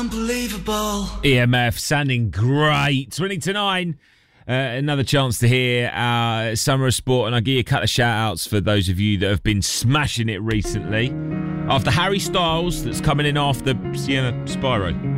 Unbelievable. EMF sounding great. 20 to 9. Another chance to hear our Summer of Sport, and I'll give you a couple of shout-outs for those of you that have been smashing it recently. After Harry Styles, that's coming in after Sienna Spyro.